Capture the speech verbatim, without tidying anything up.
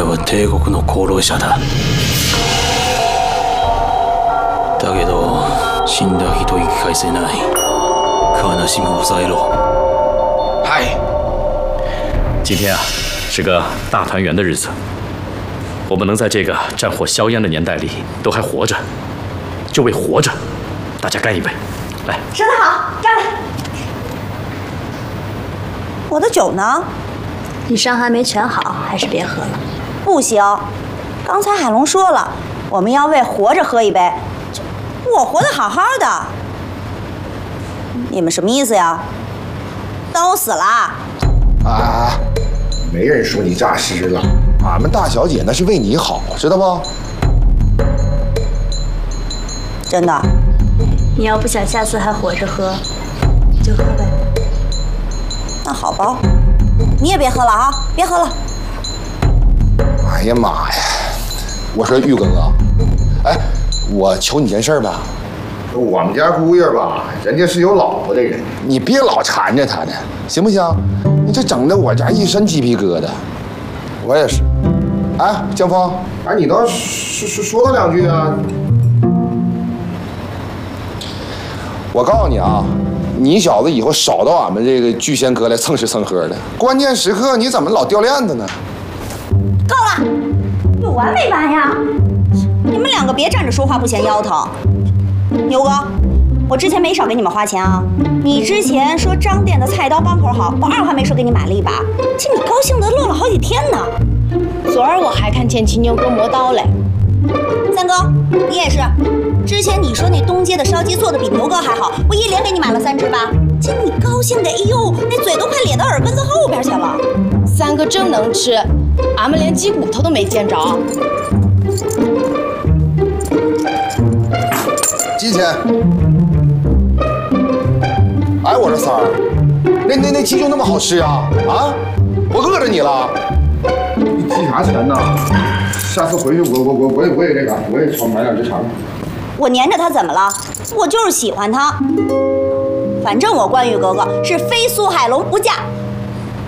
は帝国の功労者だ。だけど死んだ人生き返せない。悲しみを抑えろ。 嗨， 今天啊，是个大团圆的日子。我们能在这个战火硝烟的年代里都还活着，就为活着，大家干一杯！来， 说得好，干了。我的酒呢？ 你伤还没全好，还是别喝了。 不行，刚才海龙说了，我们要为活着喝一杯。我活得好好的，你们什么意思呀？都死了？ 啊，没人说你诈尸了，俺们大小姐那是为你好，知道不？ 真的。 你要不想下次还活着喝，就喝呗。 那好吧，你也别喝了啊，别喝了。 哎呀妈呀！我说玉哥哥，哎，我求你件事吧。我们家姑爷吧，人家是有老婆的人，你别老缠着他呢，行不行？你这整的我家一身鸡皮疙瘩。我也是。哎，江峰，哎，你倒说说说他两句啊。我告诉你啊，你小子以后少到俺们这个聚仙阁来蹭吃蹭喝的，关键时刻你怎么老掉链子呢？ 够了，有完没完呀？你们两个别站着说话不嫌腰疼。牛哥，我之前没少给你们花钱啊。你之前说张店的菜刀钢口好，我二话没说给你买了一把，请你高兴的乐了好几天呢。 昨儿我还看见秦牛哥磨刀嘞。 三哥，你也是。之前你说那东街的烧鸡做的比牛哥还好，我一连给你买了三只吧。请你高兴的，哎呦，那嘴都快咧到耳根子后边去了。 三哥真能吃，俺们连鸡骨头都没见着。 几钱？哎，我说三儿，那那那鸡就那么好吃啊？啊，我饿着你了。你记啥钱呢？下次回去我我我我也我也这个，我也尝买两只尝尝。 我粘着他怎么了？我就是喜欢他。反正我关羽格格是非苏海龙不嫁。